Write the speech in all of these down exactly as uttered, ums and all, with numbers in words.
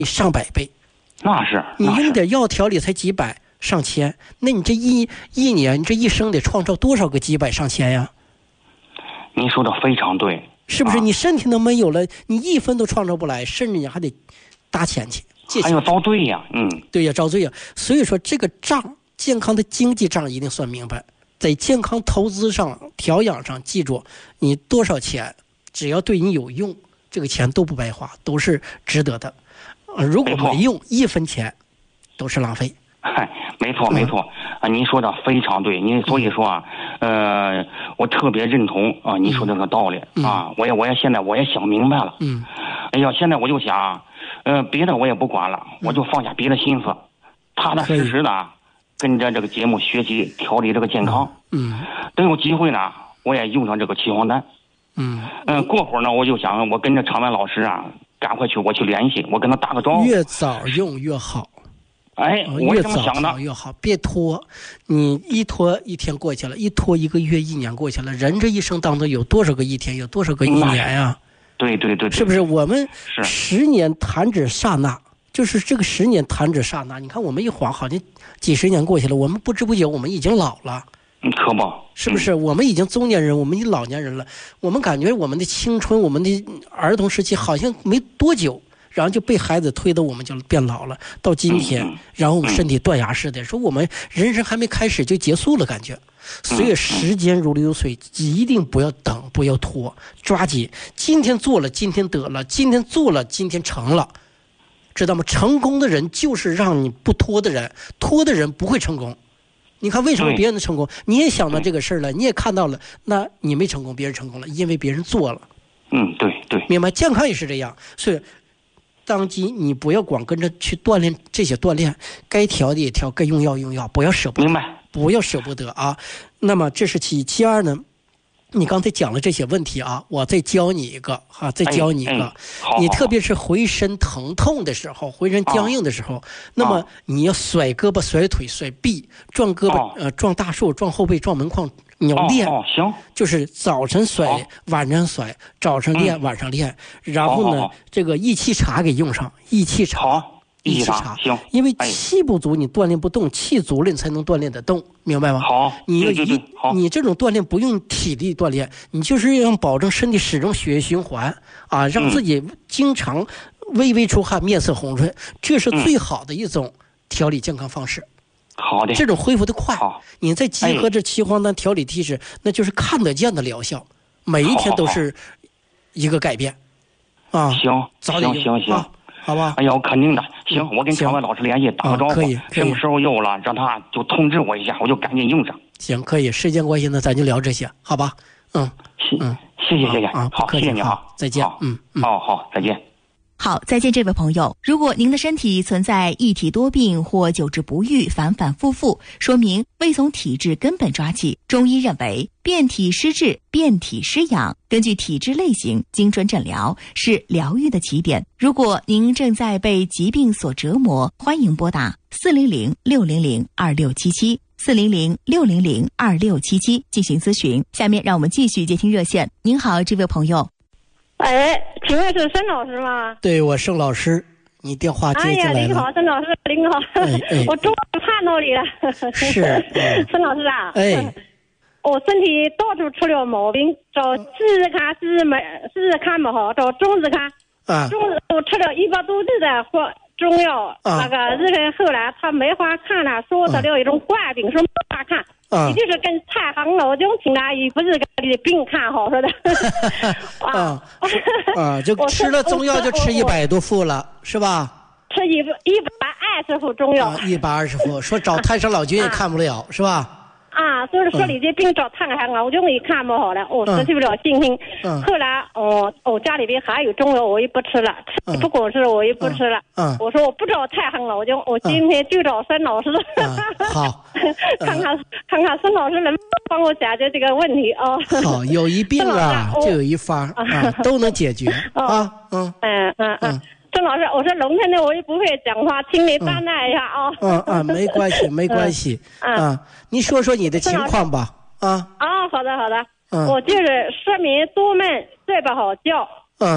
上百倍。 那是， 你用点药调理才几百上千，那你这一一年，你这一生得创造多少个几百上千呀？ 您说的非常对， 是不是？你身体都没有了，你一分都创造不来，甚至你还得搭钱去，借钱还要遭罪呀，嗯， 对呀，遭罪呀。所以说，这个账，健康的经济账一定算明白，在健康投资上、调养上，记住，你多少钱，只要对你有用，这个钱都不白花，都是值得的。如果没用，一分钱都是浪费。 嗨，没错没错、嗯、啊，您说的非常对。您所以说啊，呃，我特别认同啊，您说这个道理、嗯、啊，我也我也现在我也想明白了。 嗯， 哎呀，现在我就想，呃，别的我也不管了，嗯、我就放下别的心思，踏踏实实的跟着这个节目学习调理这个健康。 嗯， 等有机会呢，我也用上这个岐黄丹。 嗯嗯、呃，过会儿呢，我就想我跟着常文老师啊。赶快去，我去联系，我跟他打个招呼。 越早用越好， 哎，我越这么想的， 越好，别拖。你一拖一天过去了，一拖一个月、一年过去了。人这一生当中有多少个一天，有多少个一年呀？ 对对 对, 对， 是不是？我们十年弹指刹那，就是这个十年弹指刹那。你看我们一晃，好像几十年过去了，我们不知不觉我们已经老了。 嗯，可不， 是不是？我们已经中年人，我们已经老年人了。我们感觉我们的青春，我们的儿童时期好像没多久，然后就被孩子推得我们就变老了。到今天，然后我们身体断崖式的，说我们人生还没开始就结束了，感觉。所以时间如流水，一定不要等，不要拖，抓紧。今天做了，今天得了；今天做了，今天成了，知道吗？成功的人就是让你不拖的人，拖的人不会成功。你看为什么别人的成功，你也想到这个事儿了，你也看到了，那你没成功，别人成功了，因为别人做了。 嗯，对对， 明白。健康也是这样，所以当今你不要光跟着去锻炼这些锻炼，该调的也调，该用药用药，不要舍不得， 明白？ 不要舍不得啊。那么这是其一，其二呢？你刚才讲了这些问题啊，我再教你一个哈、啊，再教你一个。 哎哎、 你特别是浑身疼痛的时候，浑身僵硬的时候，啊、那么你要甩胳膊、甩腿、甩臂，撞胳膊、啊、呃，撞大树、撞后背、撞门框，你要练。 哦，行。 就是早晨甩，晚上甩，早上练， 嗯、 晚上练。然后呢，这个益气茶给用上，益气茶。 好。 益气茶行， 因为气不足，你锻炼不动；气足了，你才能锻炼得动，明白吗？ 好， 你对对对好你这种锻炼不用体力锻炼，你就是要保证身体始终血液循环啊，让自己经常微微出汗、面色红润，这是最好的一种调理健康方式。 好的， 这种恢复的快， 好你再结合这岐黄丹调理体质，那就是看得见的疗效，每一天都是一个改变啊。 行， 早点行行行。 啊好吧， 哎呀，我肯定的。行，我跟常文老师联系，打个招呼。 哦、可以， 什么时候有了，让他就通知我一下，我就赶紧用上。 行，可以。时间关系呢，咱就聊这些，好吧？嗯， 嗯，谢谢谢谢啊， 好，谢谢你好，再见。嗯嗯， 哦好，再见。 好，再见，这位朋友。如果您的身体存在一体多病或久治不愈、反反复复，说明未从体质根本抓起。中医认为，变体施治、变体施养，根据体质类型精准诊疗是疗愈的起点。如果您正在被疾病所折磨，欢迎拨打四零零六零零二六七七四零零六零零二六七七进行咨询。下面让我们继续接听热线。您好，这位朋友。 哎，请问是申老师吗？ 对，我申老师，你电话接进来了。 哎呀，您好，申老师，您好， 哎哎、 我终于盼到你了。 是，嗯、 申老师啊， 哎， 我身体到处出了毛病，找西医看西医没，西医看不好，找中医看， 啊， 中医我吃了一百多剂的或中药， 啊、 那个医生后来他没法看了，说得了一种怪病，说没法看。 啊， 你就是跟太行老君请来，也不是给你的病看好说的。 啊啊，就吃了中药就吃一百多副了，是吧？ 吃一一百二十副中药， 一百二十副，说找太上老君也看不了，是吧？ 啊，所以说你这病找太行老君也看不好了，我失去不了信心。 嗯， 后来哦，我家里边还有中药，我也不吃了，吃不管事我也不吃了。 嗯， 我说我不找太行老君，我今天就找申老师。 好， 看看看看申老师能帮我解决这个问题哦。 好，有一病啊，就有一方啊，都能解决啊。嗯嗯嗯嗯。郑老师，我说农村的我也不会讲话，请你担待一下啊。 嗯嗯，没关系，没关系。啊，你说说你的情况吧。啊啊，好的好的。 嗯， 我就是失眠多梦，睡不好觉。 嗯， 主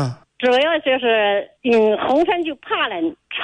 主要就是嗯，红尘就怕人。